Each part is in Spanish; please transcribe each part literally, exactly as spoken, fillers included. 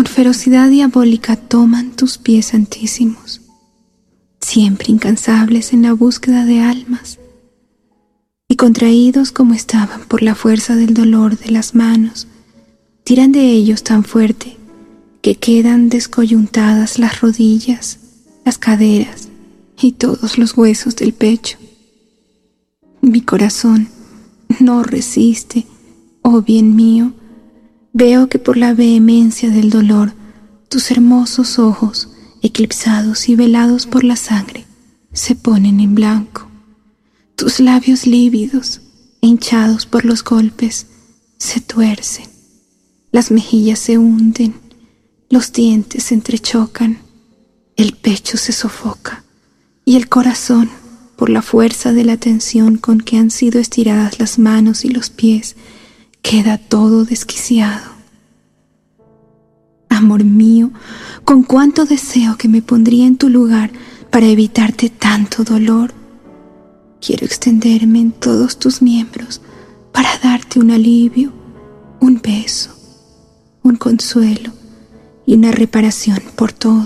con ferocidad diabólica toman tus pies santísimos, siempre incansables en la búsqueda de almas, y contraídos como estaban por la fuerza del dolor de las manos, tiran de ellos tan fuerte que quedan descoyuntadas las rodillas, las caderas y todos los huesos del pecho. Mi corazón no resiste, oh bien mío. Veo que por la vehemencia del dolor, tus hermosos ojos, eclipsados y velados por la sangre, se ponen en blanco. Tus labios lívidos, hinchados por los golpes, se tuercen. Las mejillas se hunden, los dientes se entrechocan, el pecho se sofoca y el corazón, por la fuerza de la tensión con que han sido estiradas las manos y los pies, queda todo desquiciado. Amor mío, con cuánto deseo que me pondría en tu lugar para evitarte tanto dolor. Quiero extenderme en todos tus miembros para darte un alivio, un beso, un consuelo y una reparación por todo.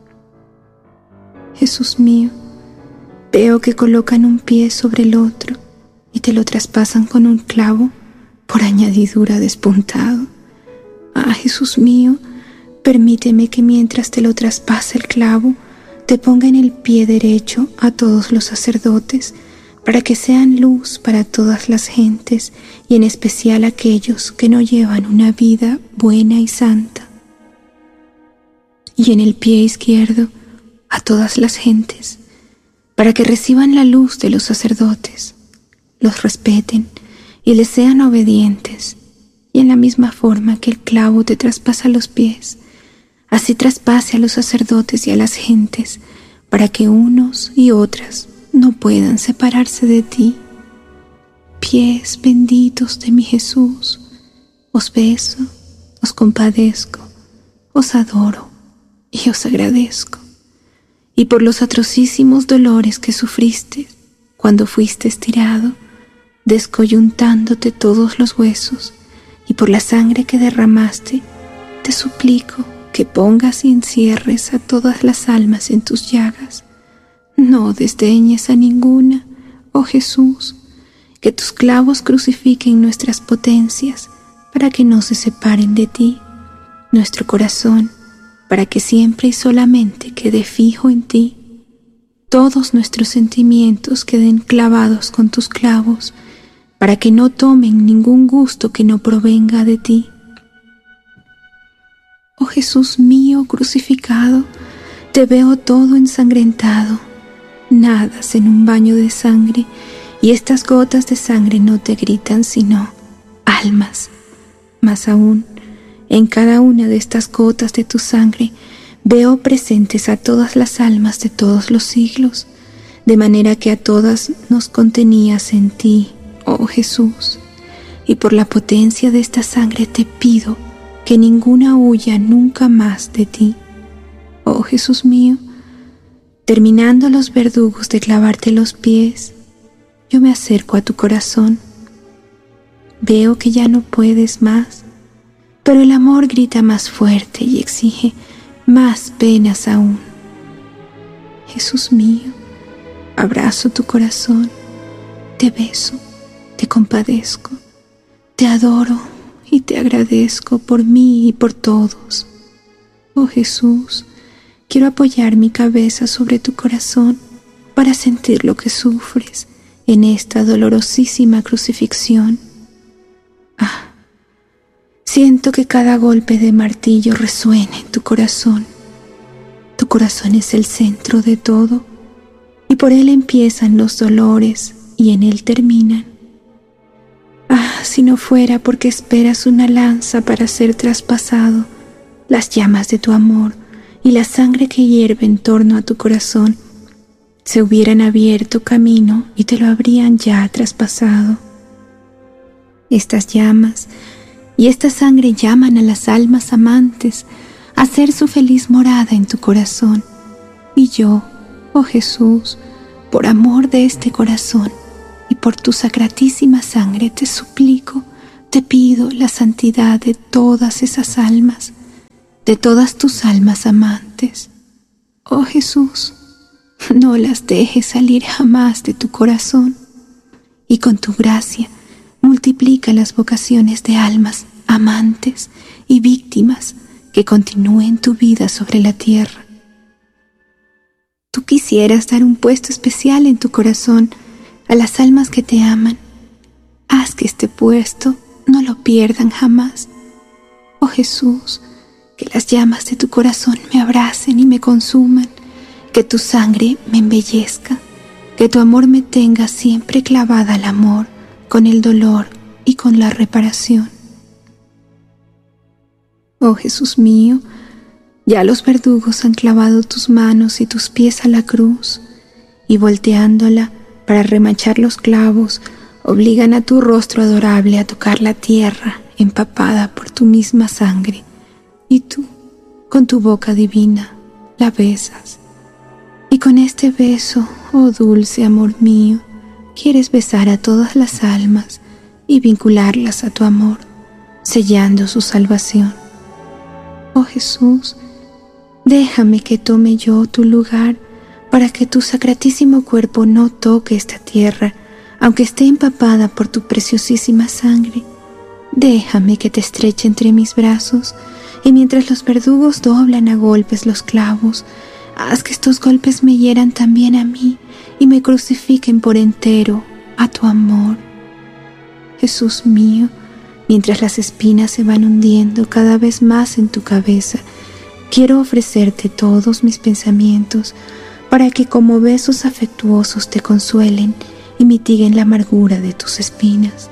Jesús mío, veo que colocan un pie sobre el otro y te lo traspasan con un clavo por añadidura despuntado. Ah, Jesús mío, permíteme que mientras te lo traspasa el clavo, te ponga en el pie derecho a todos los sacerdotes, para que sean luz para todas las gentes y en especial aquellos que no llevan una vida buena y santa. Y en el pie izquierdo a todas las gentes, para que reciban la luz de los sacerdotes, los respeten y les sean obedientes, y en la misma forma que el clavo te traspasa los pies, así traspase a los sacerdotes y a las gentes, para que unos y otras no puedan separarse de ti. Pies benditos de mi Jesús, os beso, os compadezco, os adoro y os agradezco. Y por los atrocísimos dolores que sufriste cuando fuiste estirado, descoyuntándote todos los huesos, y por la sangre que derramaste, te suplico que pongas y encierres a todas las almas en tus llagas. No desdeñes a ninguna, oh Jesús, que tus clavos crucifiquen nuestras potencias para que no se separen de ti, nuestro corazón, para que siempre y solamente quede fijo en ti, todos nuestros sentimientos queden clavados con tus clavos, para que no tomen ningún gusto que no provenga de ti. Oh Jesús mío crucificado, te veo todo ensangrentado, nadas en un baño de sangre, y estas gotas de sangre no te gritan sino almas. Más aún, en cada una de estas gotas de tu sangre veo presentes a todas las almas de todos los siglos, de manera que a todas nos contenías en ti, oh Jesús, y por la potencia de esta sangre te pido que ninguna huya nunca más de ti. Oh Jesús mío, terminando los verdugos de clavarte los pies, yo me acerco a tu corazón. Veo que ya no puedes más, pero el amor grita más fuerte y exige más penas aún. Jesús mío, abrazo tu corazón, te beso, te compadezco, te adoro y te agradezco por mí y por todos. Oh Jesús, quiero apoyar mi cabeza sobre tu corazón para sentir lo que sufres en esta dolorosísima crucifixión. Ah, siento que cada golpe de martillo resuena en tu corazón. Tu corazón es el centro de todo, y por él empiezan los dolores y en él terminan. Ah, si no fuera porque esperas una lanza para ser traspasado, las llamas de tu amor y la sangre que hierve en torno a tu corazón se hubieran abierto camino y te lo habrían ya traspasado. Estas llamas y esta sangre llaman a las almas amantes a hacer su feliz morada en tu corazón. Y yo, oh Jesús, por amor de este corazón y por tu sacratísima sangre te suplico, te pido la santidad de todas esas almas, de todas tus almas amantes. Oh Jesús, no las dejes salir jamás de tu corazón, y con tu gracia multiplica las vocaciones de almas amantes y víctimas que continúen tu vida sobre la tierra. Tú quisieras dar un puesto especial en tu corazón a las almas que te aman. Haz que este puesto no lo pierdan jamás. Oh Jesús, que las llamas de tu corazón me abracen y me consuman, que tu sangre me embellezca, que tu amor me tenga siempre clavada al amor, con el dolor y con la reparación. Oh Jesús mío, ya los verdugos han clavado tus manos y tus pies a la cruz, y volteándola para remachar los clavos, obligan a tu rostro adorable a tocar la tierra empapada por tu misma sangre, y tú, con tu boca divina, la besas. Y con este beso, oh dulce amor mío, quieres besar a todas las almas y vincularlas a tu amor, sellando su salvación. Oh Jesús, déjame que tome yo tu lugar para que tu sacratísimo cuerpo no toque esta tierra, aunque esté empapada por tu preciosísima sangre. Déjame que te estreche entre mis brazos, y mientras los verdugos doblan a golpes los clavos, haz que estos golpes me hieran también a mí y me crucifiquen por entero a tu amor. Jesús mío, mientras las espinas se van hundiendo cada vez más en tu cabeza, quiero ofrecerte todos mis pensamientos para que como besos afectuosos te consuelen y mitiguen la amargura de tus espinas.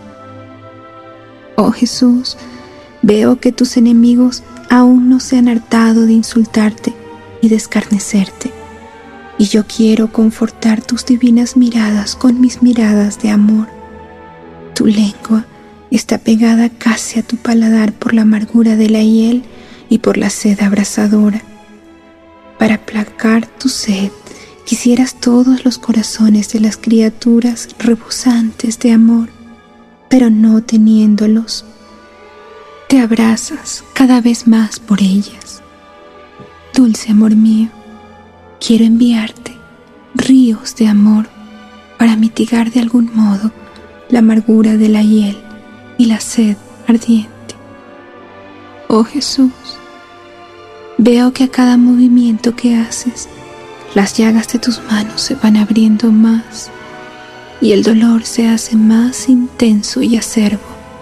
Oh Jesús, veo que tus enemigos aún no se han hartado de insultarte y de escarnecerte, y yo quiero confortar tus divinas miradas con mis miradas de amor. Tu lengua está pegada casi a tu paladar por la amargura de la hiel y por la sed abrasadora. Para aplacar tu sed, quisieras todos los corazones de las criaturas rebosantes de amor, pero no teniéndolos, te abrazas cada vez más por ellas. Dulce amor mío, quiero enviarte ríos de amor para mitigar de algún modo la amargura de la hiel y la sed ardiente. Oh Jesús, veo que a cada movimiento que haces, las llagas de tus manos se van abriendo más y el dolor se hace más intenso y acerbo.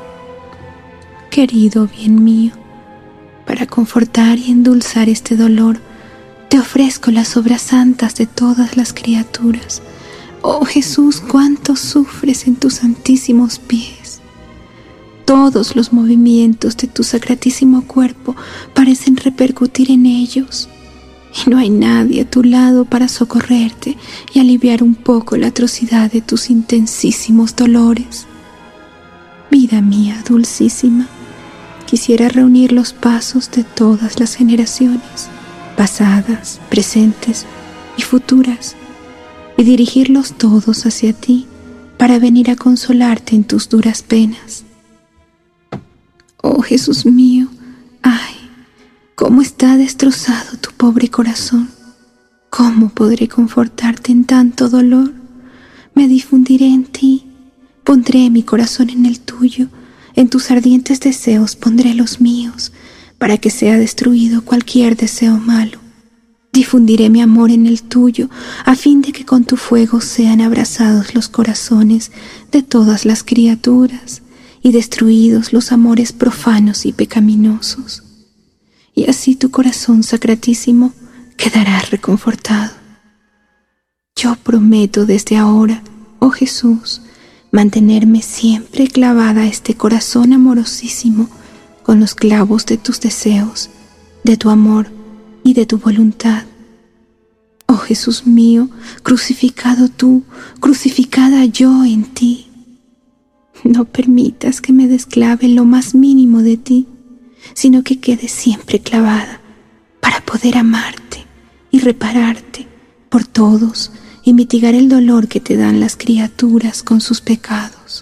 Querido bien mío, para confortar y endulzar este dolor, te ofrezco las obras santas de todas las criaturas. Oh Jesús, cuánto sufres en tus santísimos pies. Todos los movimientos de tu sacratísimo cuerpo parecen repercutir en ellos, y no hay nadie a tu lado para socorrerte y aliviar un poco la atrocidad de tus intensísimos dolores. Vida mía dulcísima, quisiera reunir los pasos de todas las generaciones, pasadas, presentes y futuras, y dirigirlos todos hacia ti para venir a consolarte en tus duras penas. Oh Jesús mío, ay, cómo está destrozado tu pobre corazón. ¿Cómo podré confortarte en tanto dolor? Me difundiré en ti, pondré mi corazón en el tuyo, en tus ardientes deseos pondré los míos, para que sea destruido cualquier deseo malo. Difundiré mi amor en el tuyo, a fin de que con tu fuego sean abrazados los corazones de todas las criaturas y destruidos los amores profanos y pecaminosos. Y así tu corazón sacratísimo quedará reconfortado. Yo prometo desde ahora, oh Jesús, mantenerme siempre clavada a este corazón amorosísimo con los clavos de tus deseos, de tu amor y de tu voluntad. Oh Jesús mío, crucificado tú, crucificada yo en ti. No permitas que me desclave lo más mínimo de ti, sino que quede siempre clavada para poder amarte y repararte por todos y mitigar el dolor que te dan las criaturas con sus pecados.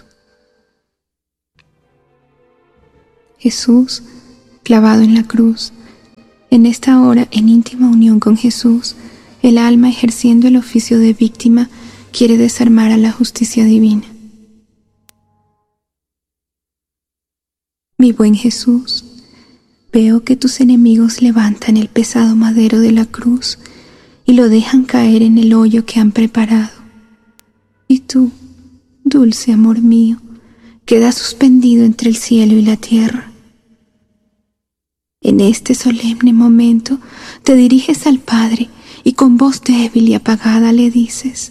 Jesús, clavado en la cruz, En esta hora, en íntima unión con Jesús, el alma, ejerciendo el oficio de víctima, quiere desarmar a la justicia divina. Mi buen Jesús, veo que tus enemigos levantan el pesado madero de la cruz y lo dejan caer en el hoyo que han preparado. Y tú, dulce amor mío, quedas suspendido entre el cielo y la tierra. En este solemne momento te diriges al Padre y con voz débil y apagada le dices: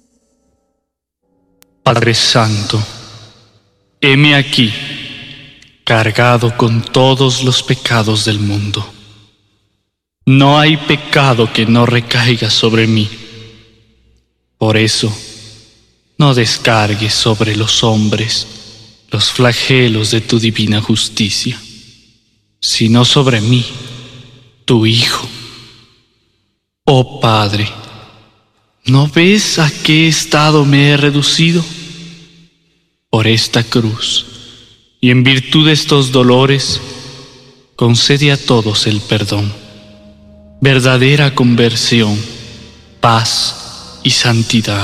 Padre Santo, heme aquí, cargado con todos los pecados del mundo. No hay pecado que no recaiga sobre mí. Por eso, no descargues sobre los hombres los flagelos de tu divina justicia, sino sobre mí, tu Hijo. Oh Padre, ¿no ves a qué estado me he reducido? Por esta cruz, y en virtud de estos dolores, concede a todos el perdón, verdadera conversión, paz y santidad.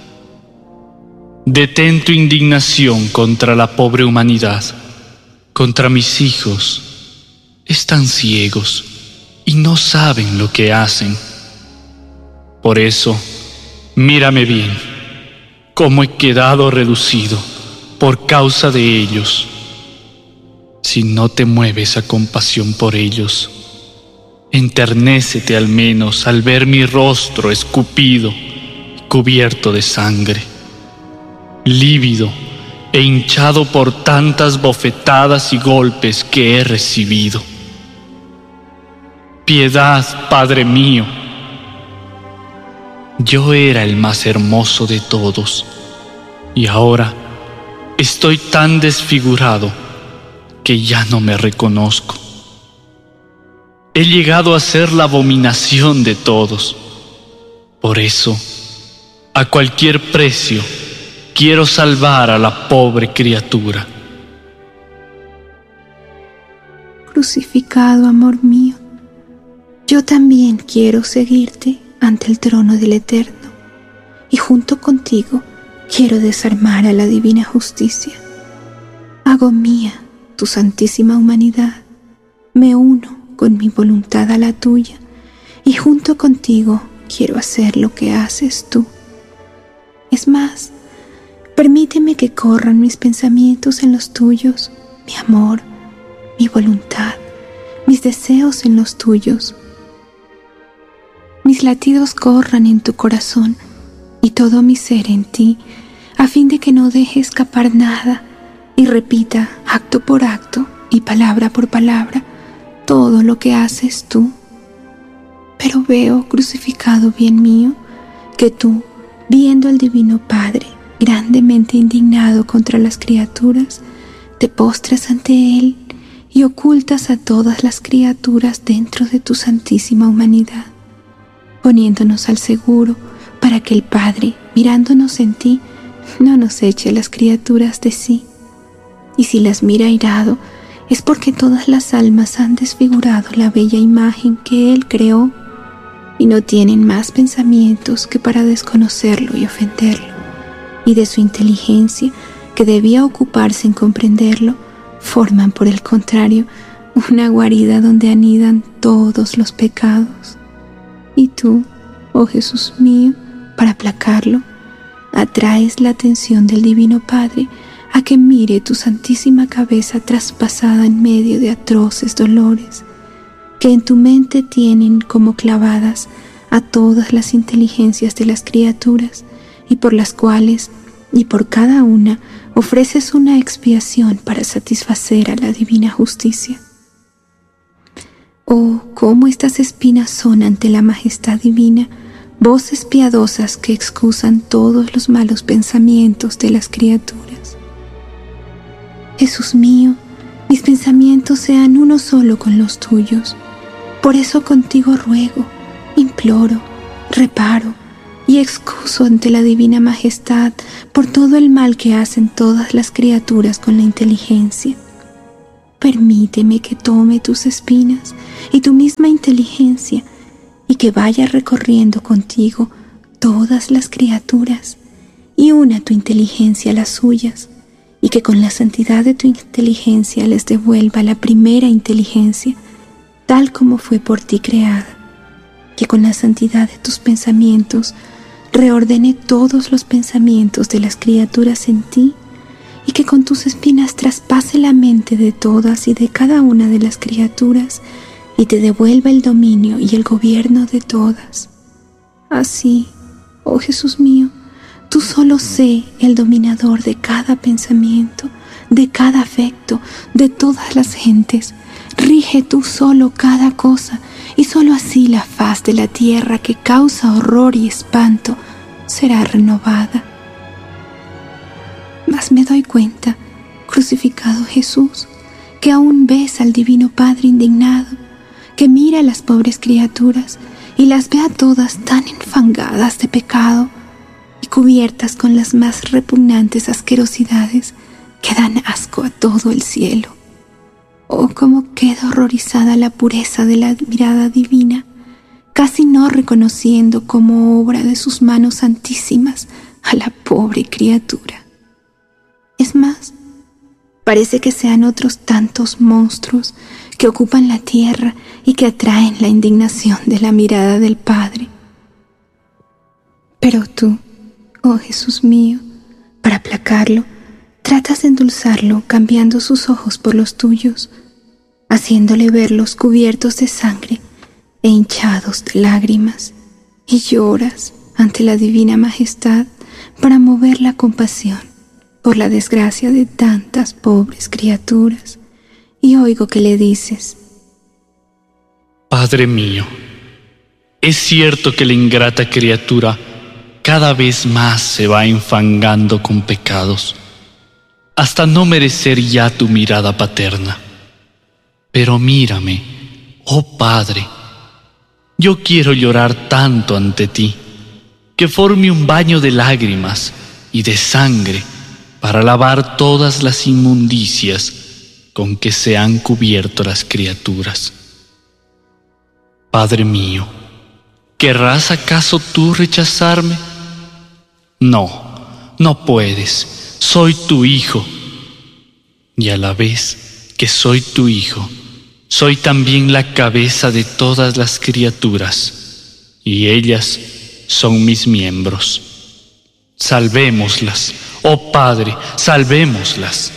Detén tu indignación contra la pobre humanidad, contra mis hijos. Están ciegos y no saben lo que hacen. Por eso, mírame bien, cómo he quedado reducido por causa de ellos. Si no te mueves a compasión por ellos, enternécete al menos al ver mi rostro escupido y cubierto de sangre, lívido e hinchado por tantas bofetadas y golpes que he recibido. Piedad, Padre mío. Yo era el más hermoso de todos, y ahora estoy tan desfigurado que ya no me reconozco. He llegado a ser la abominación de todos. Por eso, a cualquier precio, quiero salvar a la pobre criatura. Crucificado, amor mío, yo también quiero seguirte ante el trono del Eterno, y junto contigo quiero desarmar a la divina justicia. Hago mía tu santísima humanidad, me uno con mi voluntad a la tuya, y junto contigo quiero hacer lo que haces tú. Es más, permíteme que corran mis pensamientos en los tuyos, mi amor, mi voluntad, mis deseos en los tuyos. Mis latidos corran en tu corazón y todo mi ser en ti, a fin de que no deje escapar nada y repita acto por acto y palabra por palabra todo lo que haces tú. Pero veo, crucificado bien mío, que tú, viendo al Divino Padre, grandemente indignado contra las criaturas, te postras ante Él y ocultas a todas las criaturas dentro de tu santísima humanidad, poniéndonos al seguro para que el Padre, mirándonos en ti, no nos eche las criaturas de sí. Y si las mira airado, es porque todas las almas han desfigurado la bella imagen que Él creó y no tienen más pensamientos que para desconocerlo y ofenderlo. Y de su inteligencia, que debía ocuparse en comprenderlo, forman por el contrario una guarida donde anidan todos los pecados. Y tú, oh Jesús mío, para aplacarlo, atraes la atención del Divino Padre a que mire tu santísima cabeza traspasada en medio de atroces dolores, que en tu mente tienen como clavadas a todas las inteligencias de las criaturas, y por las cuales, y por cada una, ofreces una expiación para satisfacer a la divina justicia. Oh, cómo estas espinas son ante la majestad divina, voces piadosas que excusan todos los malos pensamientos de las criaturas. Jesús mío, mis pensamientos sean uno solo con los tuyos. Por eso contigo ruego, imploro, reparo y excuso ante la divina majestad por todo el mal que hacen todas las criaturas con la inteligencia. permíteme que tome tus espinas y tu misma inteligencia y que vaya recorriendo contigo todas las criaturas y una tu inteligencia a las suyas, y que con la santidad de tu inteligencia les devuelva la primera inteligencia, tal como fue por ti creada, que con la santidad de tus pensamientos reordene todos los pensamientos de las criaturas en ti, y que con tus espinas traspase la mente de todas y de cada una de las criaturas, y te devuelva el dominio y el gobierno de todas. Así, oh Jesús mío, tú solo sé el dominador de cada pensamiento, de cada afecto, de todas las gentes. Rige tú solo cada cosa, y solo así la faz de la tierra que causa horror y espanto será renovada. Mas me doy cuenta, crucificado Jesús, que aún ves al Divino Padre indignado, que mira a las pobres criaturas y las ve a todas tan enfangadas de pecado y cubiertas con las más repugnantes asquerosidades que dan asco a todo el cielo. Oh, cómo queda horrorizada la pureza de la mirada divina, casi no reconociendo como obra de sus manos santísimas a la pobre criatura. Es más, parece que sean otros tantos monstruos que ocupan la tierra y que atraen la indignación de la mirada del Padre. Pero tú, oh Jesús mío, para aplacarlo, tratas de endulzarlo cambiando sus ojos por los tuyos, haciéndole verlos cubiertos de sangre e hinchados de lágrimas, y lloras ante la divina majestad para mover la compasión por la desgracia de tantas pobres criaturas, y oigo que le dices: Padre mío, es cierto que la ingrata criatura cada vez más se va enfangando con pecados, hasta no merecer ya tu mirada paterna. Pero mírame, oh Padre, yo quiero llorar tanto ante ti, que forme un baño de lágrimas y de sangre para lavar todas las inmundicias con que se han cubierto las criaturas. Padre mío, ¿querrás acaso tú rechazarme? No, no puedes, soy tu hijo, y a la vez que soy tu hijo, soy también la cabeza de todas las criaturas, y ellas son mis miembros. Salvémoslas, oh Padre, salvémoslas.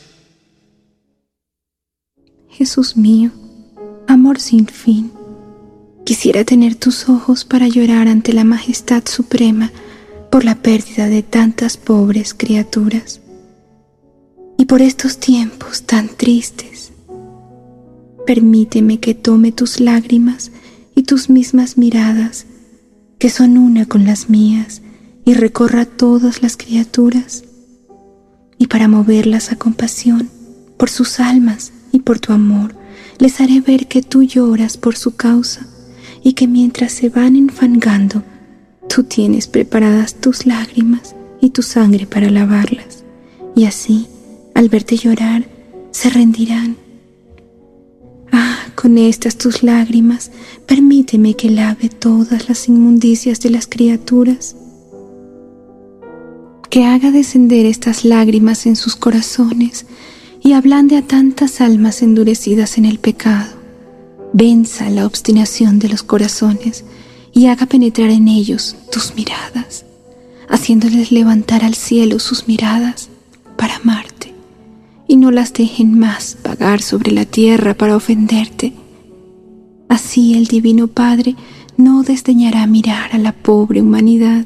Jesús mío, amor sin fin, quisiera tener tus ojos para llorar ante la majestad suprema por la pérdida de tantas pobres criaturas y por estos tiempos tan tristes. Permíteme que tome tus lágrimas y tus mismas miradas, que son una con las mías, y recorra todas las criaturas, y para moverlas a compasión por sus almas y por tu amor, les haré ver que tú lloras por su causa, y que mientras se van enfangando, tú tienes preparadas tus lágrimas y tu sangre para lavarlas, y así, al verte llorar, se rendirán. Ah, con estas tus lágrimas, permíteme que lave todas las inmundicias de las criaturas, que haga descender estas lágrimas en sus corazones y ablande a tantas almas endurecidas en el pecado. Venza la obstinación de los corazones y haga penetrar en ellos tus miradas, haciéndoles levantar al cielo sus miradas para amarte, y no las dejen más vagar sobre la tierra para ofenderte. Así el Divino Padre no desdeñará mirar a la pobre humanidad.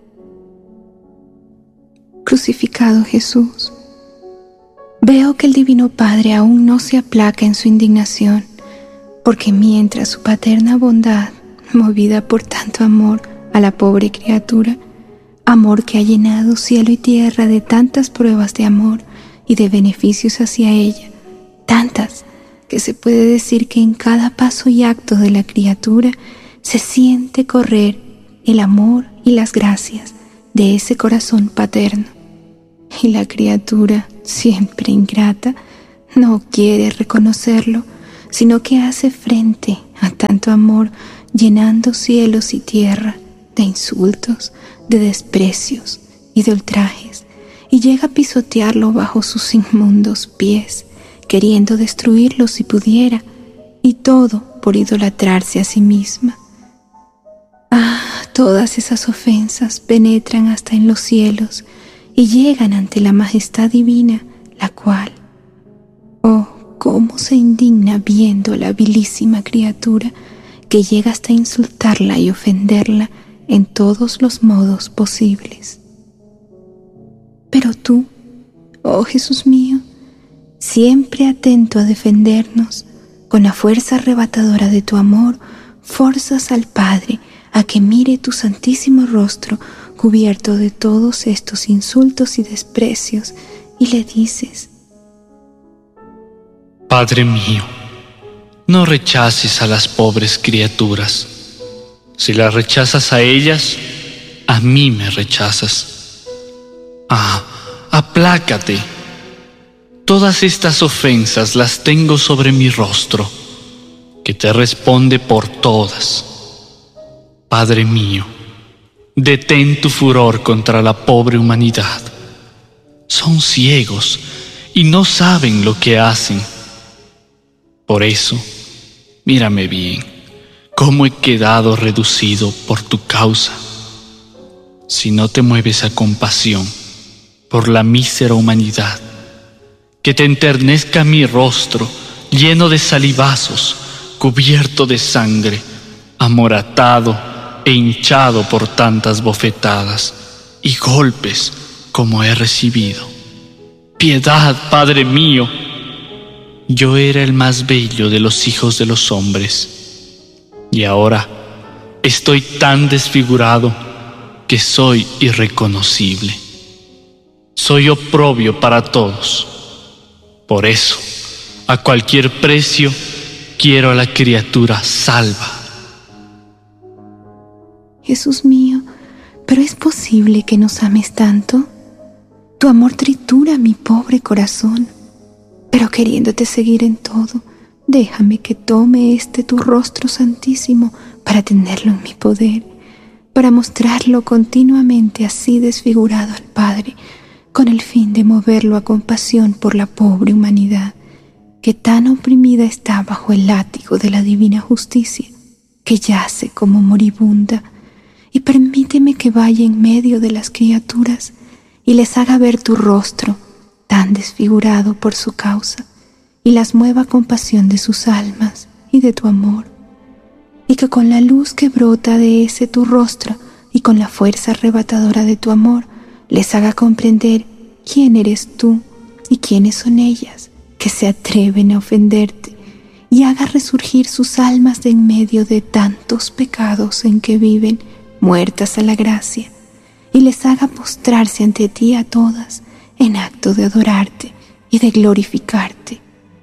Crucificado Jesús, veo que el Divino Padre aún no se aplaca en su indignación, porque mientras su paterna bondad, movida por tanto amor a la pobre criatura, amor que ha llenado cielo y tierra de tantas pruebas de amor y de beneficios hacia ella, tantas que se puede decir que en cada paso y acto de la criatura se siente correr el amor y las gracias de ese corazón paterno. Y la criatura, siempre ingrata, No quiere reconocerlo, sino que hace frente a tanto amor, llenando cielos y tierra de insultos, de desprecios y de ultrajes, y llega a pisotearlo bajo sus inmundos pies, queriendo destruirlo si pudiera, y todo por idolatrarse a sí misma. Ah, todas esas ofensas penetran hasta en los cielos y llegan ante la majestad divina, la cual, oh, cómo se indigna viendo a la vilísima criatura que llega hasta insultarla y ofenderla en todos los modos posibles. Pero tú, oh Jesús mío, siempre atento a defendernos, con la fuerza arrebatadora de tu amor, forzas al Padre a que mire tu santísimo rostro cubierto de todos estos insultos y desprecios, y le dices: Padre mío, no rechaces a las pobres criaturas. Si las rechazas a ellas, a mí me rechazas. Ah, aplácate. Todas estas ofensas las tengo sobre mi rostro, que te responde por todas. Padre mío, detén tu furor contra la pobre humanidad. Son ciegos y no saben lo que hacen. Por eso, mírame bien, cómo he quedado reducido por tu causa. Si no te mueves a compasión por la mísera humanidad, que te enternezca mi rostro lleno de salivazos, cubierto de sangre, amoratado e hinchado por tantas bofetadas y golpes como he recibido. Piedad, Padre mío. Yo era el más bello de los hijos de los hombres, y ahora estoy tan desfigurado que soy irreconocible. Soy oprobio para todos. Por eso, a cualquier precio, quiero a la criatura salva. Jesús mío, ¿pero es posible que nos ames tanto? Tu amor tritura mi pobre corazón, pero queriéndote seguir en todo, déjame que tome este tu rostro santísimo para tenerlo en mi poder, para mostrarlo continuamente así desfigurado al Padre, con el fin de moverlo a compasión por la pobre humanidad, que tan oprimida está bajo el látigo de la divina justicia, que yace como moribunda, y permíteme que vaya en medio de las criaturas y les haga ver tu rostro tan desfigurado por su causa, y las mueva a compasión de sus almas y de tu amor, y que con la luz que brota de ese tu rostro y con la fuerza arrebatadora de tu amor les haga comprender quién eres tú y quiénes son ellas que se atreven a ofenderte, y haga resurgir sus almas de en medio de tantos pecados en que viven muertas a la gracia, y les haga postrarse ante ti a todas en acto de adorarte y de glorificarte.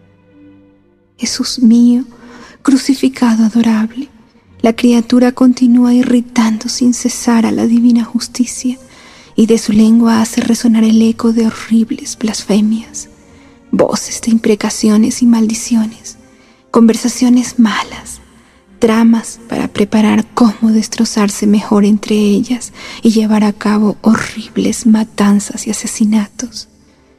Jesús mío, crucificado adorable, la criatura continúa irritando sin cesar a la divina justicia, y de su lengua hace resonar el eco de horribles blasfemias, voces de imprecaciones y maldiciones, conversaciones malas, tramas para preparar cómo destrozarse mejor entre ellas y llevar a cabo horribles matanzas y asesinatos.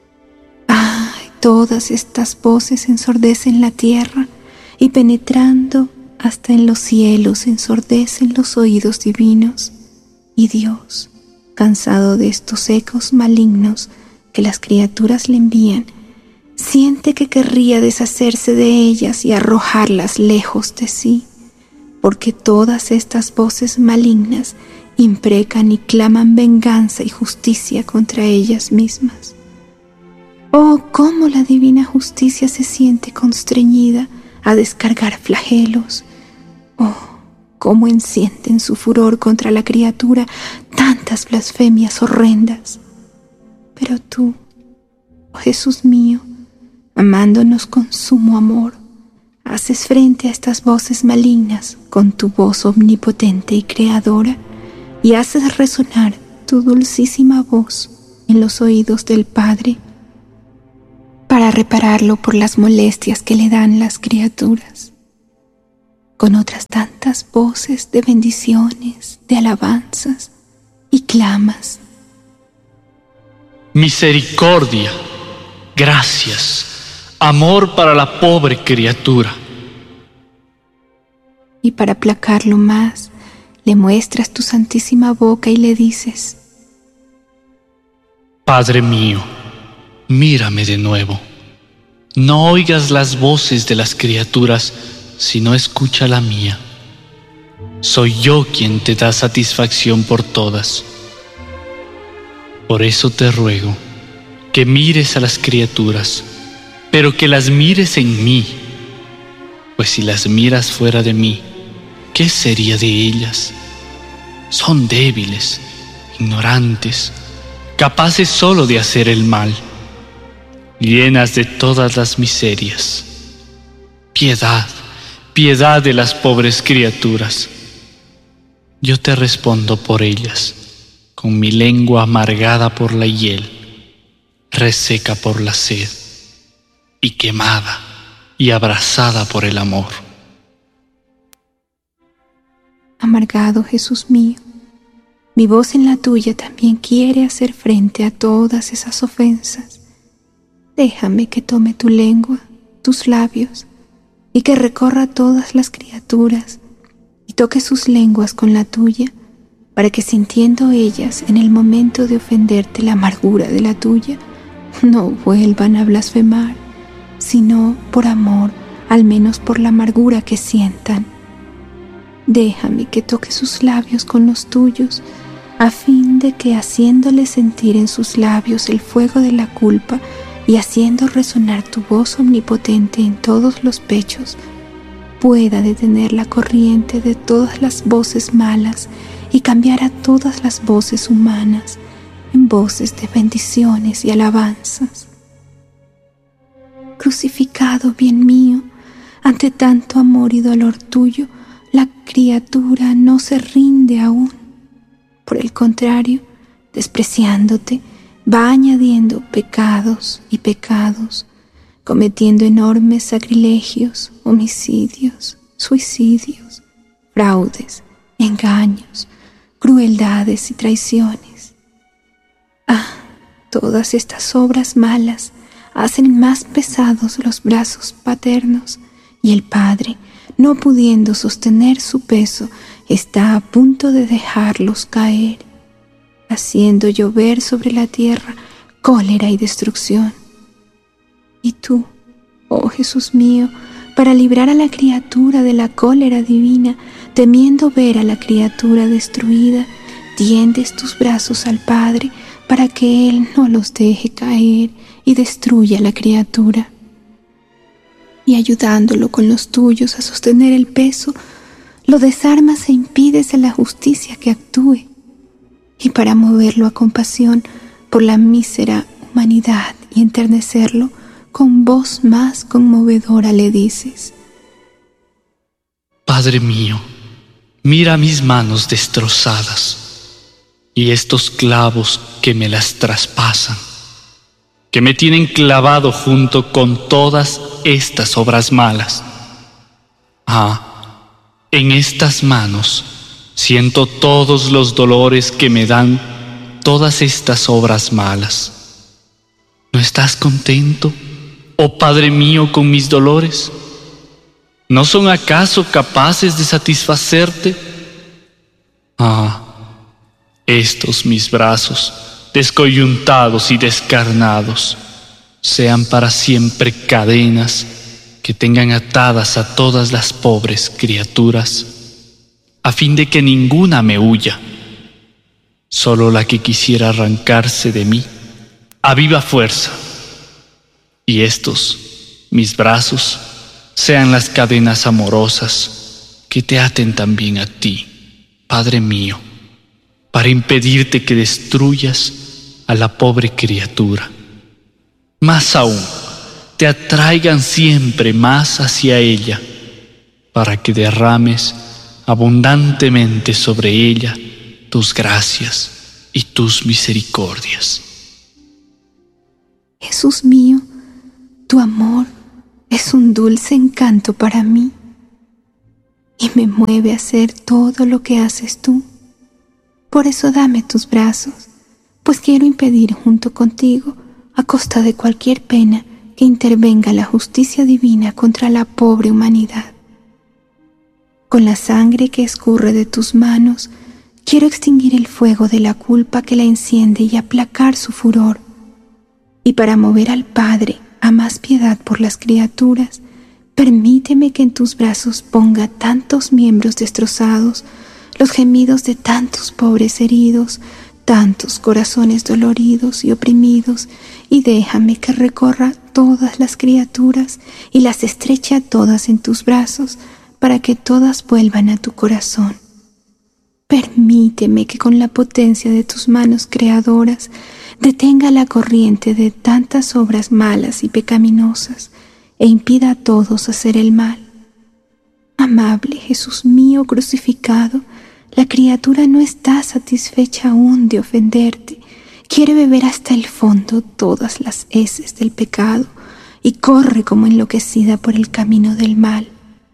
¡Ay! Todas estas voces ensordecen la tierra y penetrando hasta en los cielos ensordecen los oídos divinos, y Dios, cansado de estos ecos malignos que las criaturas le envían, siente que querría deshacerse de ellas y arrojarlas lejos de sí, porque todas estas voces malignas imprecan y claman venganza y justicia contra ellas mismas. Oh, cómo la divina justicia se siente constreñida a descargar flagelos. Oh, cómo enciende en su furor contra la criatura tantas blasfemias horrendas. Pero tú, oh Jesús mío, amándonos con sumo amor, haces frente a estas voces malignas con tu voz omnipotente y creadora, y haces resonar tu dulcísima voz en los oídos del Padre, para repararlo por las molestias que le dan las criaturas, con otras tantas voces de bendiciones, de alabanzas, y clamas: misericordia, gracias, amor para la pobre criatura. Y para aplacarlo más, le muestras tu santísima boca y le dices: Padre mío, mírame de nuevo. No oigas las voces de las criaturas, sino escucha la mía. Soy yo quien te da satisfacción por todas. Por eso te ruego que mires a las criaturas, pero que las mires en mí, pues si las miras fuera de mí, ¿qué sería de ellas? Son débiles, ignorantes, capaces solo de hacer el mal, llenas de todas las miserias. Piedad, piedad de las pobres criaturas. Yo te respondo por ellas, con mi lengua amargada por la hiel, reseca por la sed, y quemada y abrasada por el amor. Amargado Jesús mío, mi voz en la tuya también quiere hacer frente a todas esas ofensas. Déjame que tome tu lengua, tus labios, y que recorra todas las criaturas y toque sus lenguas con la tuya, para que sintiendo ellas en el momento de ofenderte la amargura de la tuya, no vuelvan a blasfemar, sino por amor, al menos por la amargura que sientan. Déjame que toque sus labios con los tuyos, a fin de que, haciéndoles sentir en sus labios el fuego de la culpa y haciendo resonar tu voz omnipotente en todos los pechos, pueda detener la corriente de todas las voces malas y cambiar a todas las voces humanas en voces de bendiciones y alabanzas. Crucificado, bien mío, ante tanto amor y dolor tuyo, la criatura no se rinde aún. Por el contrario, despreciándote, va añadiendo pecados y pecados, cometiendo enormes sacrilegios, homicidios, suicidios, fraudes, engaños, crueldades y traiciones. Ah, todas estas obras malas hacen más pesados los brazos paternos, y el Padre, no pudiendo sostener su peso, está a punto de dejarlos caer, haciendo llover sobre la tierra cólera y destrucción. Y tú, oh Jesús mío, para librar a la criatura de la cólera divina, temiendo ver a la criatura destruida, tiendes tus brazos al Padre para que Él no los deje caer y destruya a la criatura. Y ayudándolo con los tuyos a sostener el peso, lo desarmas e impides a la justicia que actúe. Y para moverlo a compasión por la mísera humanidad y enternecerlo, con voz más conmovedora le dices: Padre mío, mira mis manos destrozadas y estos clavos que me las traspasan, que me tienen clavado junto con todas estas obras malas. Ah, en estas manos siento todos los dolores que me dan todas estas obras malas. ¿No estás contento, oh Padre mío, con mis dolores? ¿No son acaso capaces de satisfacerte? Ah, estos mis brazos, descoyuntados y descarnados, sean para siempre cadenas que tengan atadas a todas las pobres criaturas, a fin de que ninguna me huya, solo la que quisiera arrancarse de mí a viva fuerza. Y estos, mis brazos, sean las cadenas amorosas que te aten también a ti, Padre mío, para impedirte que destruyas a la pobre criatura. Más aún, te atraigan siempre más hacia ella, para que derrames abundantemente sobre ella tus gracias y tus misericordias. Jesús mío, Tu amor es un dulce encanto para mí y me mueve a hacer todo lo que haces tú. Por eso dame tus brazos, pues quiero impedir junto contigo, a costa de cualquier pena, que intervenga la justicia divina contra la pobre humanidad. Con la sangre que escurre de tus manos, quiero extinguir el fuego de la culpa que la enciende y aplacar su furor. Y para mover al Padre a más piedad por las criaturas, permíteme que en tus brazos ponga tantos miembros destrozados, los gemidos de tantos pobres heridos, tantos corazones doloridos y oprimidos, y déjame que recorra todas las criaturas y las estreche a todas en tus brazos, para que todas vuelvan a tu corazón. Permíteme que con la potencia de tus manos creadoras detenga la corriente de tantas obras malas y pecaminosas e impida a todos hacer el mal. Amable Jesús mío crucificado, la criatura no está satisfecha aún de ofenderte, quiere beber hasta el fondo todas las heces del pecado y corre como enloquecida por el camino del mal.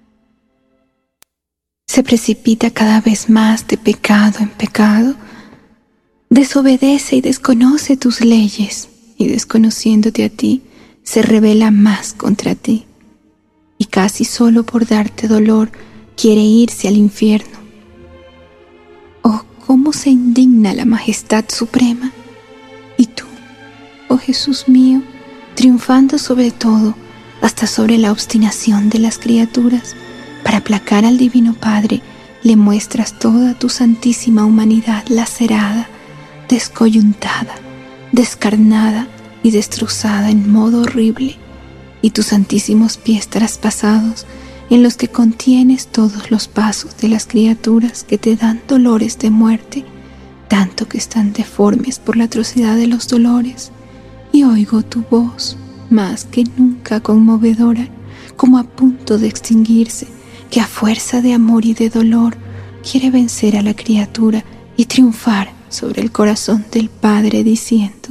Se precipita cada vez más de pecado en pecado, desobedece y desconoce tus leyes, y desconociéndote a ti, se rebela más contra ti, y casi solo por darte dolor quiere irse al infierno. Oh, cómo se indigna la majestad suprema, y tú, oh Jesús mío, triunfando sobre todo, hasta sobre la obstinación de las criaturas, para aplacar al Divino Padre, le muestras toda tu santísima humanidad lacerada, descoyuntada, descarnada y destrozada en modo horrible, y tus santísimos pies traspasados, en los que contienes todos los pasos de las criaturas que te dan dolores de muerte, tanto que están deformes por la atrocidad de los dolores, y oigo tu voz, más que nunca conmovedora, como a punto de extinguirse, que a fuerza de amor y de dolor quiere vencer a la criatura y triunfar sobre el corazón del Padre, diciendo: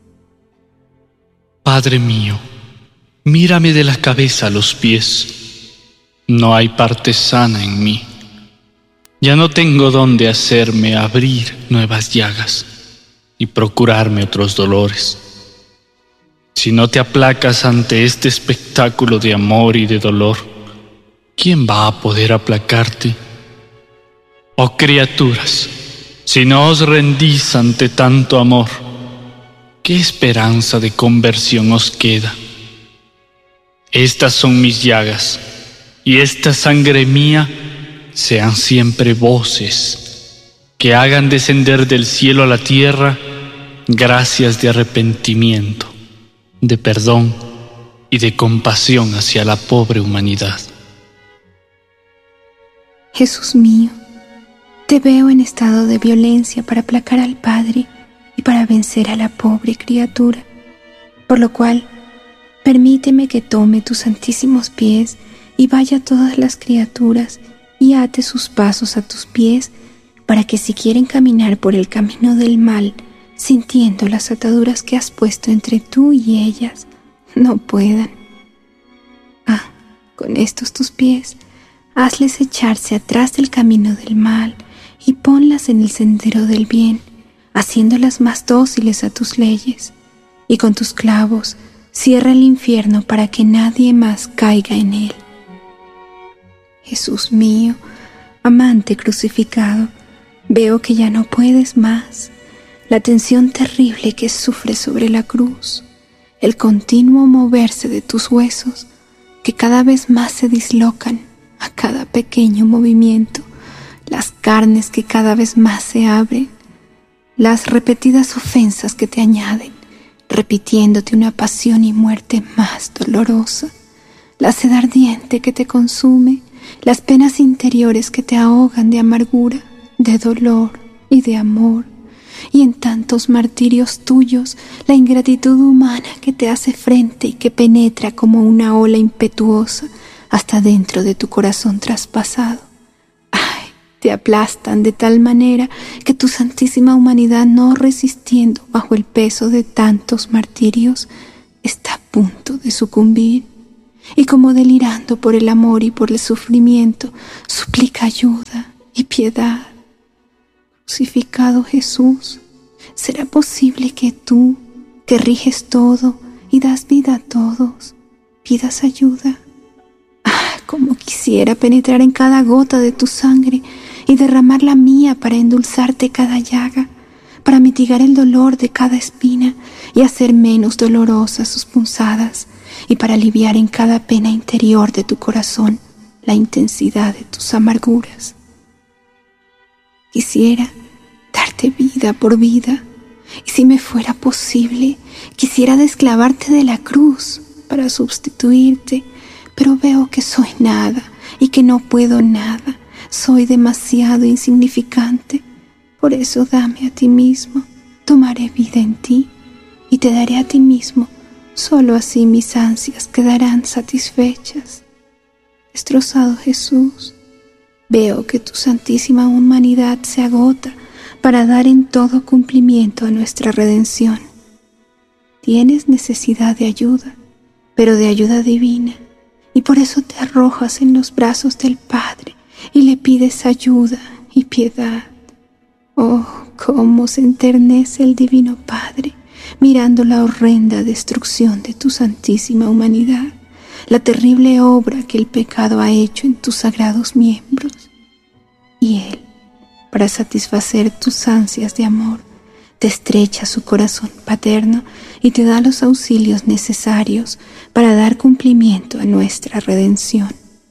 Padre mío, mírame de la cabeza a los pies. No hay parte sana en mí. Ya no tengo dónde hacerme abrir nuevas llagas y procurarme otros dolores. Si no te aplacas ante este espectáculo de amor y de dolor, ¿quién va a poder aplacarte? Oh criaturas, si no os rendís ante tanto amor, ¿qué esperanza de conversión os queda? Estas son mis llagas, y esta sangre mía sean siempre voces que hagan descender del cielo a la tierra gracias de arrepentimiento, de perdón y de compasión hacia la pobre humanidad. Jesús mío, te veo en estado de violencia para aplacar al Padre y para vencer a la pobre criatura, por lo cual permíteme que tome tus santísimos pies y vaya a todas las criaturas y ate sus pasos a tus pies, para que si quieren caminar por el camino del mal, sintiendo las ataduras que has puesto entre tú y ellas, no puedan. Ah, con estos tus pies, hazles echarse atrás del camino del mal y ponlas en el sendero del bien, haciéndolas más dóciles a tus leyes, y con tus clavos cierra el infierno para que nadie más caiga en él. Jesús mío, amante crucificado, veo que ya no puedes más. La tensión terrible que sufres sobre la cruz, el continuo moverse de tus huesos, que cada vez más se dislocan a cada pequeño movimiento, las carnes que cada vez más se abren, las repetidas ofensas que te añaden, repitiéndote una pasión y muerte más dolorosa, la sed ardiente que te consume, las penas interiores que te ahogan de amargura, de dolor y de amor, y en tantos martirios tuyos la ingratitud humana que te hace frente y que penetra como una ola impetuosa hasta dentro de tu corazón traspasado. Ay, te aplastan de tal manera que tu santísima humanidad, no resistiendo bajo el peso de tantos martirios, está a punto de sucumbir, y como delirando por el amor y por el sufrimiento, suplica ayuda y piedad. Crucificado Jesús, ¿será posible que tú, que riges todo y das vida a todos, pidas ayuda? ¡Ah, cómo quisiera penetrar en cada gota de tu sangre y derramar la mía para endulzarte cada llaga, para mitigar el dolor de cada espina y hacer menos dolorosas sus punzadas, y para aliviar en cada pena interior de tu corazón la intensidad de tus amarguras. Quisiera darte vida por vida, y si me fuera posible, quisiera desclavarte de la cruz para sustituirte, pero veo que soy nada y que no puedo nada, soy demasiado insignificante. Por eso dame a ti mismo, tomaré vida en ti y te daré a ti mismo. Solo así mis ansias quedarán satisfechas. Destrozado Jesús, veo que tu santísima humanidad se agota para dar en todo cumplimiento a nuestra redención. Tienes necesidad de ayuda, pero de ayuda divina, y por eso te arrojas en los brazos del Padre y le pides ayuda y piedad. Oh, cómo se enternece el Divino Padre mirando la horrenda destrucción de tu santísima humanidad, la terrible obra que el pecado ha hecho en tus sagrados miembros. Y Él, para satisfacer tus ansias de amor, te estrecha su corazón paterno y te da los auxilios necesarios para dar cumplimiento a nuestra redención.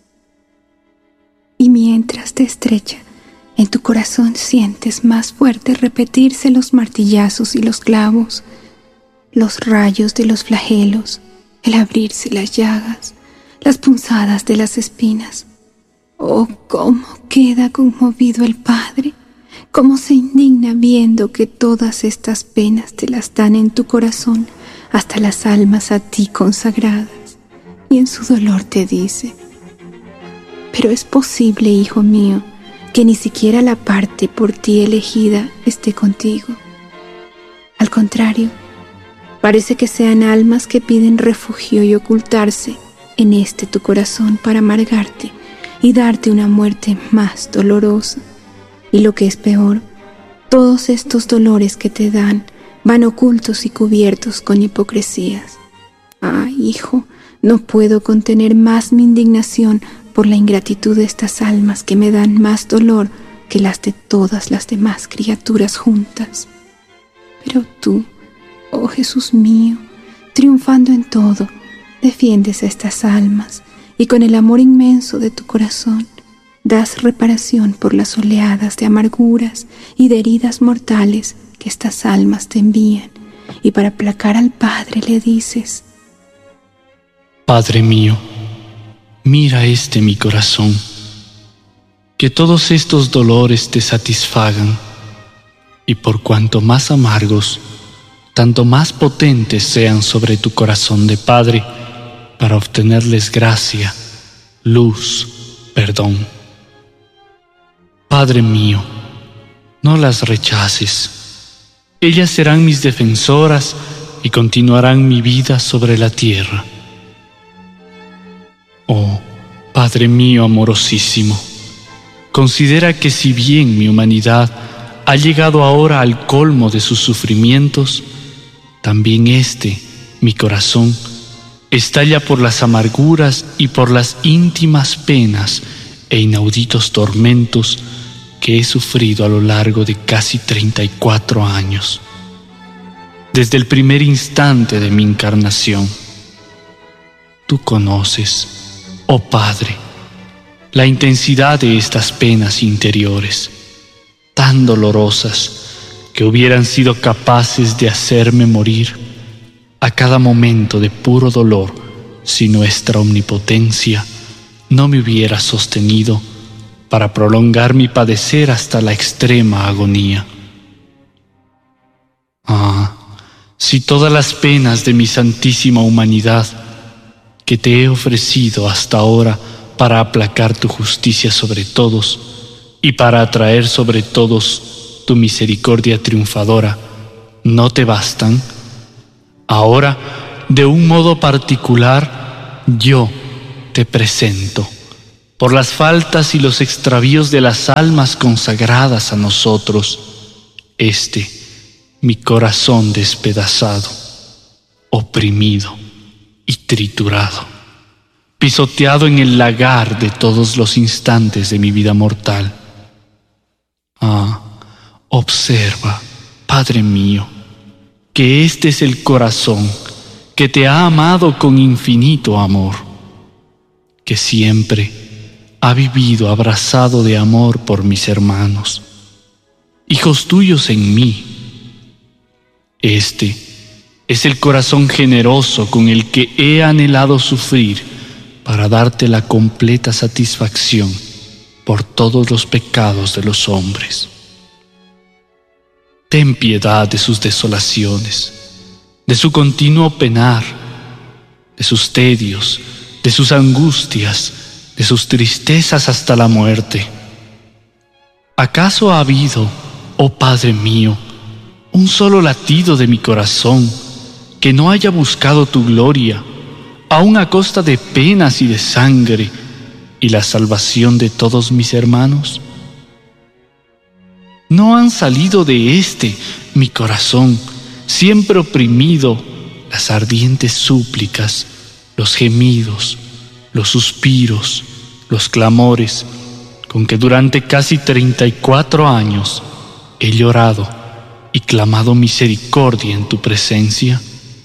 Y mientras te estrecha, en tu corazón sientes más fuerte repetirse los martillazos y los clavos, los rayos de los flagelos, el abrirse las llagas, las punzadas de las espinas. Oh, cómo queda conmovido el Padre, cómo se indigna viendo que todas estas penas te las dan en tu corazón hasta las almas a ti consagradas, y en su dolor te dice: pero es posible, hijo mío, que ni siquiera la parte por ti elegida esté contigo. Al contrario, parece que sean almas que piden refugio y ocultarse en este tu corazón para amargarte y darte una muerte más dolorosa. Y lo que es peor, todos estos dolores que te dan van ocultos y cubiertos con hipocresías. Ah, hijo, no puedo contener más mi indignación por la ingratitud de estas almas que me dan más dolor que las de todas las demás criaturas juntas. Pero tú, oh Jesús mío, triunfando en todo, defiendes a estas almas y con el amor inmenso de tu corazón das reparación por las oleadas de amarguras y de heridas mortales que estas almas te envían, y para aplacar al Padre le dices: Padre mío, mira este mi corazón, que todos estos dolores te satisfagan, y por cuanto más amargos, tanto más potentes sean sobre tu corazón de Padre, para obtenerles gracia, luz, perdón. Padre mío, no las rechaces. Ellas serán mis defensoras y continuarán mi vida sobre la tierra. Oh, Padre mío amorosísimo, considera que si bien mi humanidad ha llegado ahora al colmo de sus sufrimientos, también este, mi corazón, estalla por las amarguras y por las íntimas penas e inauditos tormentos que he sufrido a lo largo de casi treinta y cuatro años, desde el primer instante de mi encarnación. Tú conoces, oh Padre, la intensidad de estas penas interiores, tan dolorosas que hubieran sido capaces de hacerme morir a cada momento de puro dolor si nuestra omnipotencia no me hubiera sostenido para prolongar mi padecer hasta la extrema agonía. Ah, si todas las penas de mi santísima humanidad que te he ofrecido hasta ahora para aplacar tu justicia sobre todos y para atraer sobre todos tu misericordia triunfadora, no te bastan, ahora de un modo particular, yo te presento, por las faltas y los extravíos de las almas consagradas a nosotros, este, mi corazón despedazado, oprimido y triturado, pisoteado en el lagar de todos los instantes de mi vida mortal. Ah, observa, Padre mío, que este es el corazón que te ha amado con infinito amor, que siempre ha vivido abrazado de amor por mis hermanos, hijos tuyos en mí. Este es el corazón generoso con el que he anhelado sufrir para darte la completa satisfacción por todos los pecados de los hombres. Ten piedad de sus desolaciones, de su continuo penar, de sus tedios, de sus angustias, de sus tristezas hasta la muerte. ¿Acaso ha habido, oh Padre mío, un solo latido de mi corazón que no haya buscado tu gloria, aun a costa de penas y de sangre, y la salvación de todos mis hermanos? ¿No han salido de este, mi corazón, siempre oprimido, las ardientes súplicas, los gemidos, los suspiros, los clamores, con que durante casi treinta y cuatro años he llorado y clamado misericordia en tu presencia?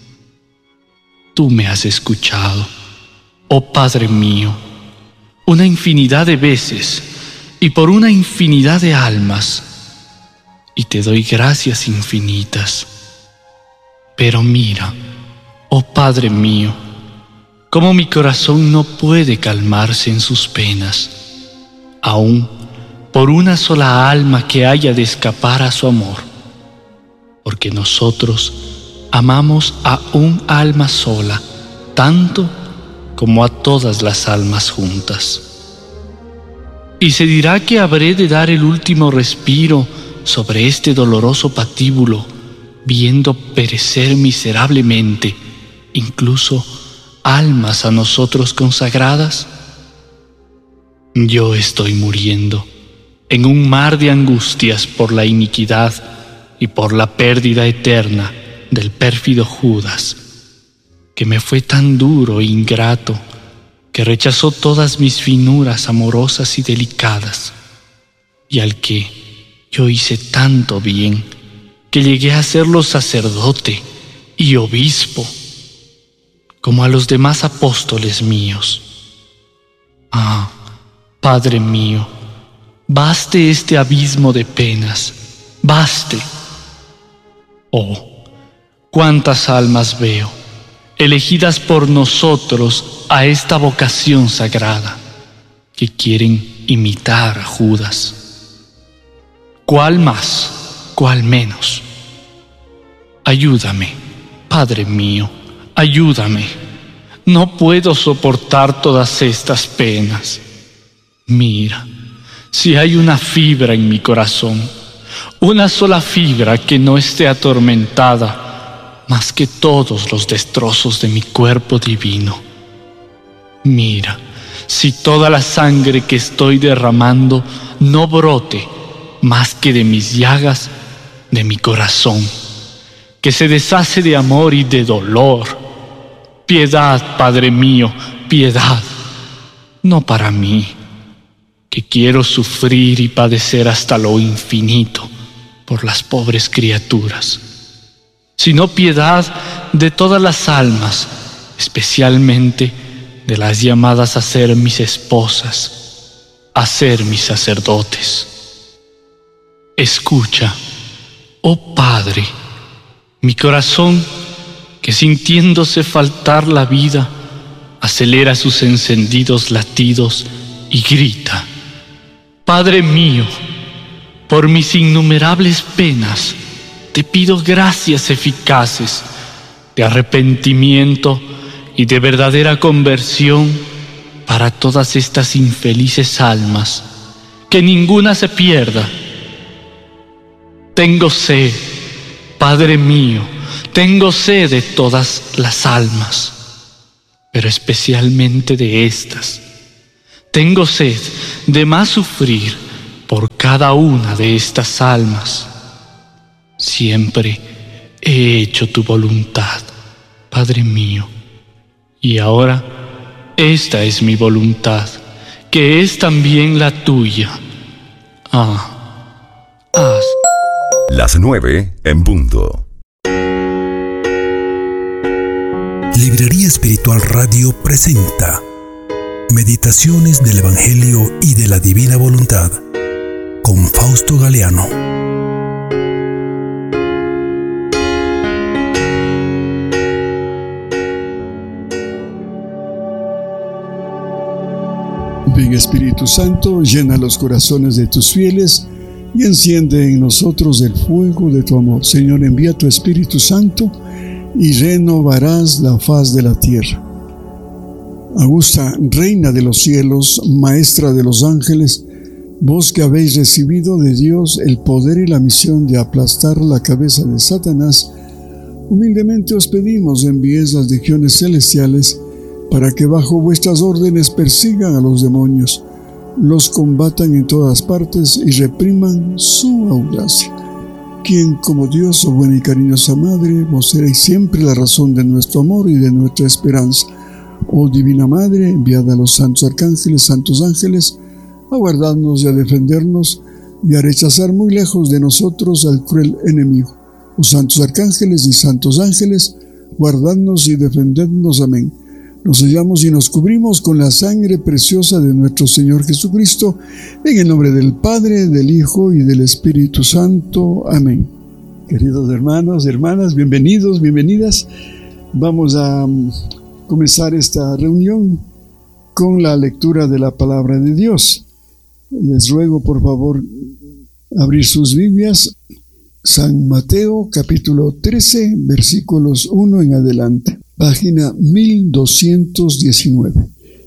Tú me has escuchado, oh Padre mío, una infinidad de veces y por una infinidad de almas, y te doy gracias infinitas. Pero mira, oh Padre mío, cómo mi corazón no puede calmarse en sus penas, aún por una sola alma que haya de escapar a su amor, porque nosotros amamos a un alma sola, tanto como a todas las almas juntas. Y se dirá que habré de dar el último respiro sobre este doloroso patíbulo, viendo perecer miserablemente incluso almas a nosotros consagradas. Yo estoy muriendo en un mar de angustias por la iniquidad y por la pérdida eterna del pérfido Judas, que me fue tan duro e ingrato, que rechazó todas mis finuras amorosas y delicadas, y al que yo hice tanto bien, que llegué a serlo sacerdote y obispo, como a los demás apóstoles míos. Ah, Padre mío, baste este abismo de penas, baste. Oh, cuántas almas veo, elegidas por nosotros a esta vocación sagrada, que quieren imitar a Judas. ¿Cuál más? ¿Cuál menos? Ayúdame, Padre mío, ayúdame. No puedo soportar todas estas penas. Mira, si hay una fibra en mi corazón, una sola fibra que no esté atormentada más que todos los destrozos de mi cuerpo divino. Mira, si toda la sangre que estoy derramando no brote más que de mis llagas, de mi corazón, que se deshace de amor y de dolor. Piedad, Padre mío, piedad, no para mí, que quiero sufrir y padecer hasta lo infinito por las pobres criaturas, sino piedad de todas las almas, especialmente de las llamadas a ser mis esposas, a ser mis sacerdotes. Escucha, oh Padre, mi corazón, que sintiéndose faltar la vida, acelera sus encendidos latidos y grita: Padre mío, por mis innumerables penas, te pido gracias eficaces de arrepentimiento y de verdadera conversión para todas estas infelices almas, que ninguna se pierda. Tengo sed, Padre mío, tengo sed de todas las almas, pero especialmente de estas. Tengo sed de más sufrir por cada una de estas almas. Siempre he hecho tu voluntad, Padre mío, y ahora esta es mi voluntad, que es también la tuya. Ah, haz. Las nueve en punto. Librería Espiritual Radio presenta Meditaciones del Evangelio y de la Divina Voluntad con Fausto Galeano. Ven Espíritu Santo, llena los corazones de tus fieles y enciende en nosotros el fuego de tu amor. Señor, envía tu Espíritu Santo y renovarás la faz de la tierra. Augusta, Reina de los cielos, Maestra de los ángeles, vos que habéis recibido de Dios el poder y la misión de aplastar la cabeza de Satanás, humildemente os pedimos envíes las legiones celestiales para que bajo vuestras órdenes persigan a los demonios, los combatan en todas partes y repriman su audacia. Quien como Dios, oh buena y cariñosa Madre, vos seréis siempre la razón de nuestro amor y de nuestra esperanza. Oh Divina Madre, enviada a los santos arcángeles, santos ángeles, a guardarnos y a defendernos y a rechazar muy lejos de nosotros al cruel enemigo. Oh santos arcángeles y santos ángeles, guardadnos y defendednos. Amén. Nos sellamos y nos cubrimos con la sangre preciosa de nuestro Señor Jesucristo, en el nombre del Padre, del Hijo y del Espíritu Santo. Amén. Queridos hermanos, hermanas, bienvenidos, bienvenidas. Vamos a comenzar esta reunión con la lectura de la Palabra de Dios. Les ruego, por favor, abrir sus Biblias. San Mateo, capítulo trece, versículos uno en adelante. Página mil doscientos diecinueve.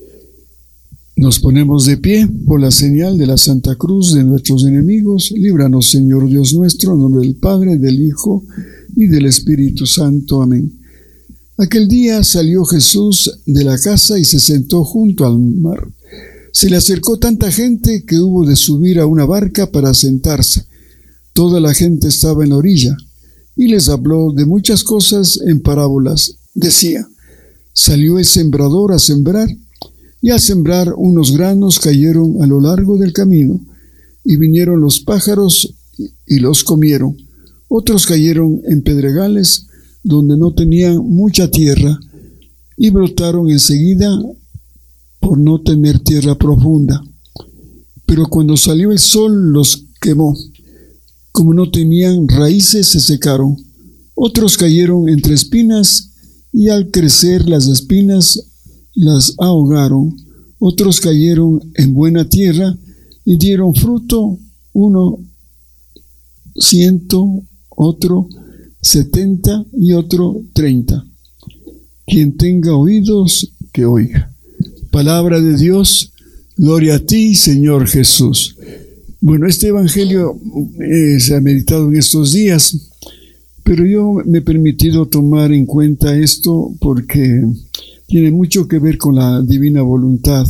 Nos ponemos de pie por la señal de la Santa Cruz de nuestros enemigos. Líbranos, Señor Dios nuestro, en nombre del Padre, del Hijo y del Espíritu Santo. Amén. Aquel día salió Jesús de la casa y se sentó junto al mar. Se le acercó tanta gente que hubo de subir a una barca para sentarse. Toda la gente estaba en la orilla y les habló de muchas cosas en parábolas. Decía: salió el sembrador a sembrar, y al sembrar unos granos cayeron a lo largo del camino, y vinieron los pájaros y los comieron. Otros cayeron en pedregales, donde no tenían mucha tierra, y brotaron enseguida por no tener tierra profunda. Pero cuando salió el sol los quemó. Como no tenían raíces, se secaron. Otros cayeron entre espinas, y al crecer las espinas las ahogaron. Otros cayeron en buena tierra y dieron fruto, uno ciento, otro setenta y otro treinta. Quien tenga oídos, que oiga. Palabra de Dios, gloria a ti, Señor Jesús. Bueno, este evangelio eh, se ha meditado en estos días, pero yo me he permitido tomar en cuenta esto porque tiene mucho que ver con la divina voluntad.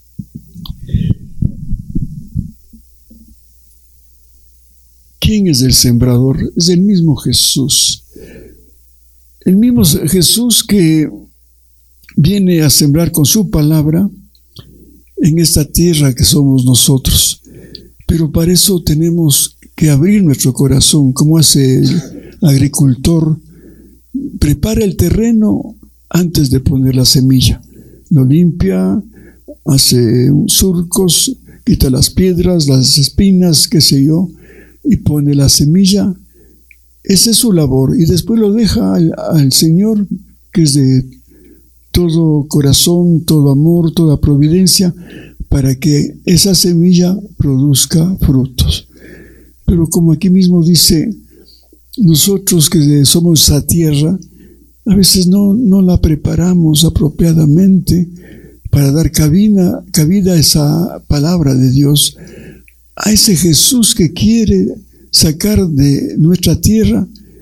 ¿Quién es el sembrador? Es el mismo Jesús. El mismo Jesús que viene a sembrar con su palabra en esta tierra que somos nosotros. Pero para eso tenemos que abrir nuestro corazón, como hace el agricultor. Prepara el terreno antes de poner la semilla. Lo limpia, hace surcos, quita las piedras, las espinas, qué sé yo, y pone la semilla. Esa es su labor. Y después lo deja al, al Señor, que es de todo corazón, todo amor, toda providencia, para que esa semilla produzca frutos. Pero como aquí mismo dice, nosotros que somos esa tierra, a veces no, no la preparamos apropiadamente para dar cabida, cabida a esa palabra de Dios, a ese Jesús que quiere sacar de nuestra tierra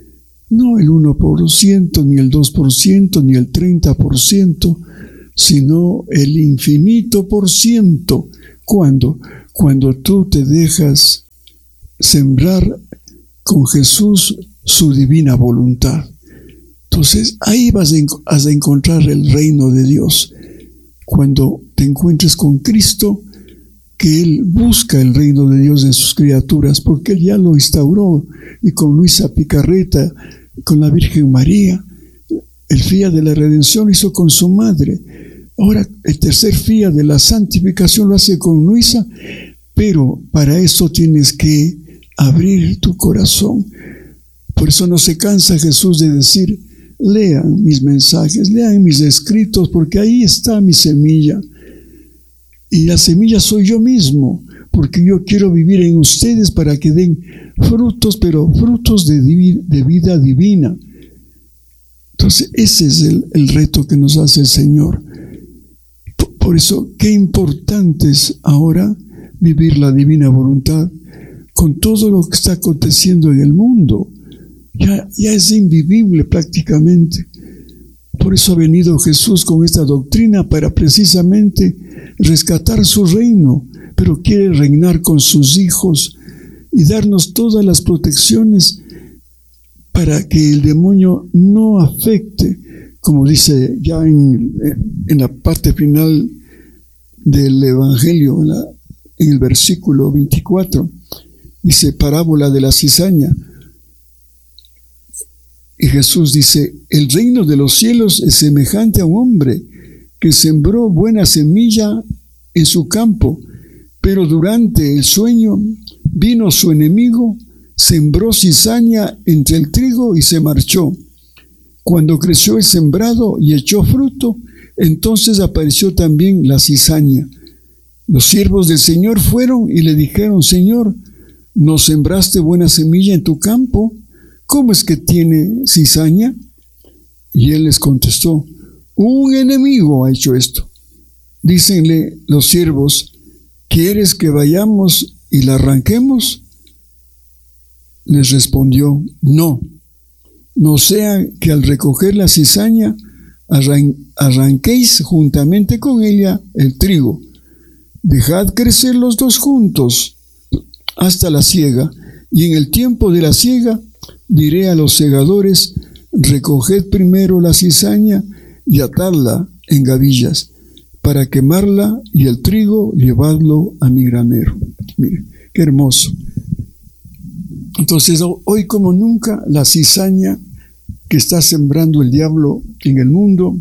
No el uno por ciento, ni el dos por ciento, ni el treinta por ciento, sino el infinito por ciento. ¿Cuándo? Cuando tú te dejas sembrar con Jesús su divina voluntad. Entonces ahí vas a encontrar el reino de Dios. Cuando te encuentres con Cristo, que Él busca el reino de Dios en sus criaturas, porque Él ya lo instauró, y con Luisa Picarreta, con la Virgen María, el fía de la redención hizo con su madre. Ahora el tercer fía de la santificación lo hace con Luisa, pero para eso tienes que abrir tu corazón. Por eso no se cansa Jesús de decir: lean mis mensajes, lean mis escritos, porque ahí está mi semilla. Y la semilla soy yo mismo, porque yo quiero vivir en ustedes para que den frutos, pero frutos de, divi- de vida divina. Entonces ese es el, el reto que nos hace el Señor. Por, por eso, qué importante es ahora vivir la divina voluntad con todo lo que está aconteciendo en el mundo. Ya, ya es invivible prácticamente. Por eso ha venido Jesús con esta doctrina, para precisamente rescatar su reino, pero quiere reinar con sus hijos y darnos todas las protecciones para que el demonio no afecte, como dice ya en, en la parte final del Evangelio, en, la, en el versículo veinticuatro, dice: parábola de la cizaña. Y Jesús dice: el reino de los cielos es semejante a un hombre que sembró buena semilla en su campo, pero durante el sueño vino su enemigo, sembró cizaña entre el trigo y se marchó. Cuando creció el sembrado y echó fruto, entonces apareció también la cizaña. Los siervos del Señor fueron y le dijeron: Señor, ¿no sembraste buena semilla en tu campo? ¿Cómo es que tiene cizaña? Y él les contestó: un enemigo ha hecho esto. Dícenle los siervos: ¿quieres que vayamos y la arranquemos? Les respondió: no, no sea que al recoger la cizaña arran- arranquéis juntamente con ella el trigo. Dejad crecer los dos juntos hasta la siega, y en el tiempo de la siega diré a los segadores: recoged primero la cizaña y atadla en gavillas, para quemarla, y el trigo llevadlo a mi granero. Mire, qué hermoso. Entonces, hoy como nunca, la cizaña que está sembrando el diablo en el mundo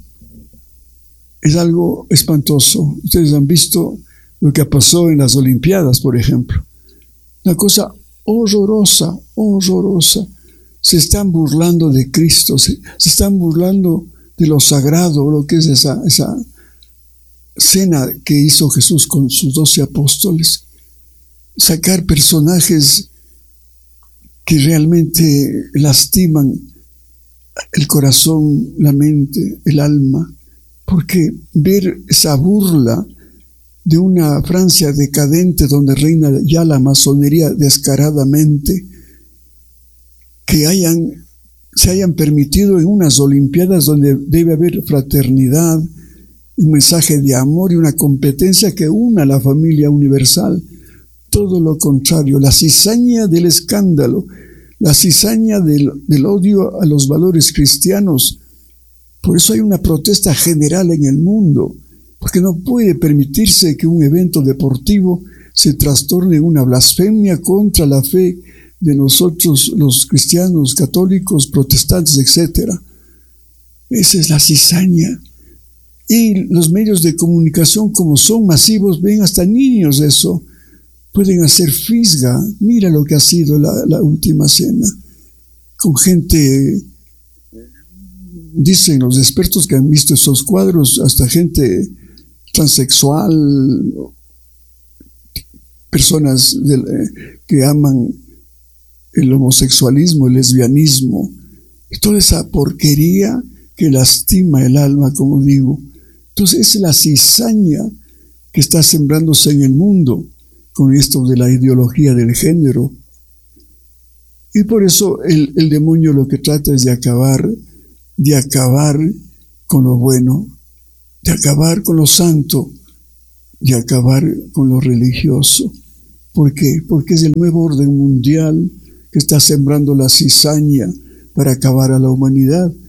es algo espantoso. Ustedes han visto lo que pasó en las Olimpiadas, por ejemplo. Una cosa horrorosa, horrorosa. Se están burlando de Cristo, se, se están burlando de lo sagrado, lo que es esa, esa cena que hizo Jesús con sus doce apóstoles. Sacar personajes que realmente lastiman el corazón, la mente, el alma, porque ver esa burla de una Francia decadente donde reina ya la masonería descaradamente, que hayan, se hayan permitido en unas Olimpiadas donde debe haber fraternidad, un mensaje de amor y una competencia que una a la familia universal. Todo lo contrario, la cizaña del escándalo, la cizaña del, del odio a los valores cristianos. Por eso hay una protesta general en el mundo, porque no puede permitirse que un evento deportivo se trastorne en una blasfemia contra la fe de nosotros los cristianos, católicos, protestantes, etcétera. Esa es la cizaña. Y los medios de comunicación, como son masivos, ven hasta niños eso. Pueden hacer fisga. Mira lo que ha sido la, la última cena. Con gente, dicen los expertos que han visto esos cuadros, hasta gente transexual, personas de, que aman el homosexualismo, el lesbianismo, toda esa porquería que lastima el alma, como digo. Entonces es la cizaña que está sembrándose en el mundo con esto de la ideología del género. Y por eso el, el demonio lo que trata es de acabar, de acabar con lo bueno, de acabar con lo santo, de acabar con lo religioso. ¿Por qué? Porque es el nuevo orden mundial que está sembrando la cizaña para acabar a la humanidad.